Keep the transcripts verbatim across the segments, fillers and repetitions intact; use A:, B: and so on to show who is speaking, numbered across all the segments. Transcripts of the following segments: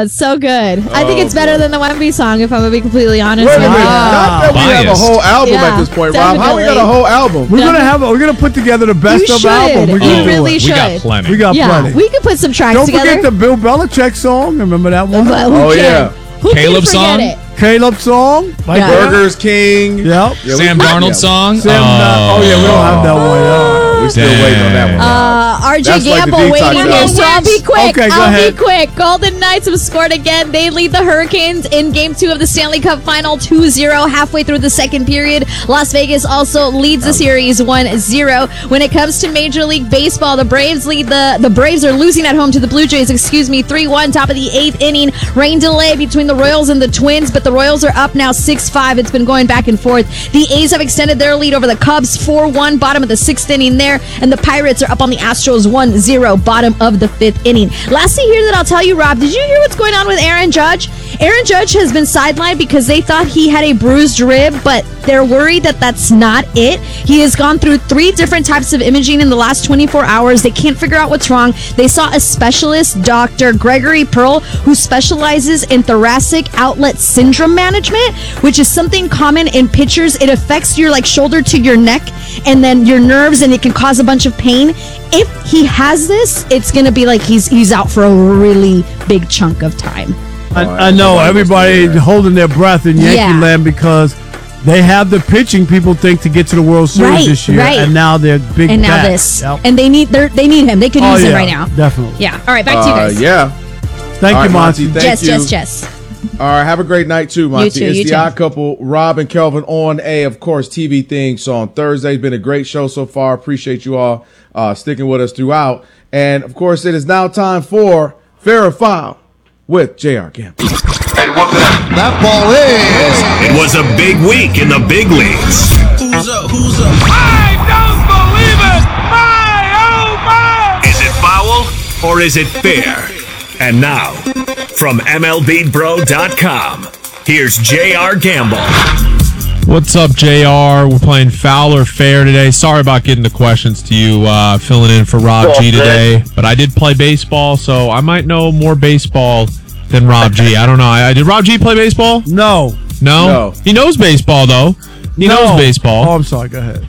A: it's so good. Oh, I think it's better boy. than the Wemby song, if I'm going to be completely honest
B: Wait
A: with
B: a minute.
A: you.
B: Not that we
C: Biased.
B: have a whole album
A: Yeah,
B: at this point,
A: definitely.
B: Rob. How we got a whole album?
D: We're gonna have. We're gonna put together the best
A: You
D: of
A: should.
D: album. We're
A: You
D: gonna
A: really
D: do it.
A: should.
C: We got plenty.
D: We got
A: Yeah,
D: plenty.
A: we could put some tracks
D: Don't
A: together.
D: forget the Bill Belichick song. Remember that one?
A: But who
B: Oh,
A: can?
B: yeah.
A: Who can
C: Caleb
A: forget
C: song?
A: it?
D: Caleb song. Like
A: Yeah.
D: that?
B: Burgers King.
D: Yep.
B: Yeah,
C: Sam
B: we-
C: Darnold
B: yeah.
C: song?
D: Sam, uh, oh yeah, we don't have that one. Yeah.
B: We still waiting on that one.
A: Uh, R J
B: That's like the
A: Gamble
B: detox
A: waiting
B: album.
A: here, so I'll be quick.
D: Okay, go
A: I'll
D: ahead.
A: be quick. Golden Knights have scored again. They lead the Hurricanes in Game two of the Stanley Cup Final two zero halfway through the second period. Las Vegas also leads the series one zero. When it comes to Major League Baseball, the Braves lead the the Braves are losing at home to the Blue Jays, excuse me, three one, top of the eighth inning. Rain delay between the Royals and the Twins, but the Royals are up now six five. It's been going back and forth. The A's have extended their lead over the Cubs four one, bottom of the sixth inning there, and the Pirates are up on the Astros one zero, bottom of the fifth inning. Lastly here that I'll tell you, Rob, did you hear what's going on with Aaron Judge? Aaron Judge has been sidelined because they thought he had a bruised rib, but they're worried that that's not it. He has gone through three different types of imaging in the last twenty-four hours. They can't figure out what's wrong. They saw a specialist, Doctor Gregory Pearl, who specializes in thoracic outlet syndrome management, which is something common in pitchers. It affects your like shoulder to your neck and then your nerves, and it can cause a bunch of pain. If he has this, it's going to be like he's he's out for a really big chunk of time.
D: I, I know everybody holding their breath in Yankee
A: Yeah.
D: land because they have the pitching people think to get to the World Series
A: Right,
D: this year,
A: right.
D: and now they're big.
A: And now
D: back.
A: this.
D: Yep.
A: And they need they they need him. They could
D: Oh,
A: use him
D: yeah,
A: right now.
D: definitely.
A: Yeah. All right, back to you
B: Uh,
A: guys.
B: yeah.
D: Thank
B: All
D: you,
B: right,
D: Monty.
B: Monty, thank
A: Jess,
B: you.
A: Jess, Jess.
B: All right, have a great night too, Monty.
A: too,
B: it's
A: you
B: the
A: too.
B: Odd Couple, Rob and Kelvin on a, of course, T V thing. So on Thursday, it's been a great show so far. Appreciate you all uh, sticking with us throughout. And of course, it is now time for Fair or Foul with J R Gamble.
E: That ball is.
F: It was a big week in the big leagues.
E: Who's up? Who's up?
G: I don't believe it! My, oh my!
F: Is it foul or is it fair? And now, from M L B Bro dot com, here's J R Gamble.
C: What's up, J R? We're playing foul or fair today. Sorry about getting the questions to you, uh, filling in for Rob G today. But I did play baseball, so I might know more baseball than Rob G. I don't know. I, did Rob G play baseball?
D: No.
C: No?
B: No.
C: He knows baseball, though. He
D: No.
C: knows baseball.
D: Oh, I'm sorry. Go ahead.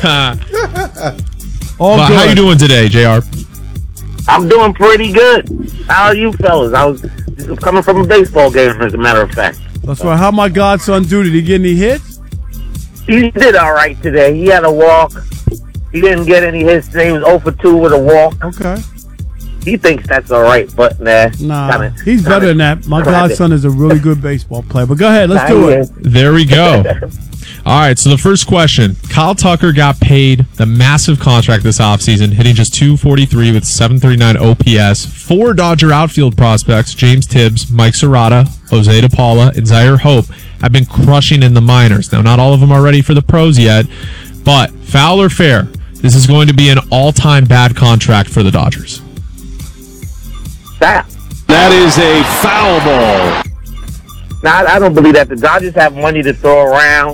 D: All
C: But
D: good.
C: how you doing today, J R?
H: I'm doing pretty good. How are you fellas? I was just coming from a baseball game, as a matter of fact.
D: That's right. How my godson do? Did he get any hits?
H: He did all right today. He had a walk. He didn't get any hits today. He was zero for two with a walk.
D: Okay.
H: He thinks that's all right, but nah.
D: Nah,
H: kinda,
D: he's
H: kinda,
D: better than that. My
H: kinda.
D: godson is a really good baseball player. But go ahead. Let's do it.
C: There we go. All right, so the first question. Kyle Tucker got paid the massive contract this offseason, hitting just two forty-three with seven thirty-nine O P S. Four Dodger outfield prospects, James Tibbs, Mike Serrata, Jose DePaula, and Zaire Hope, have been crushing in the minors. Now, not all of them are ready for the pros yet, but foul or fair, this is going to be an all-time bad contract for the Dodgers.
H: That.
F: That is a foul ball.
H: Nah, I don't believe that. The Dodgers have money to throw around.